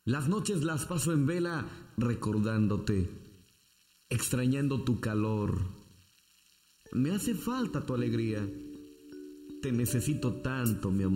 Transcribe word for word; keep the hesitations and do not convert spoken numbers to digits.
Las noches las paso en vela recordándote, extrañando tu calor. Me hace falta tu alegría. Te necesito tanto, mi amor.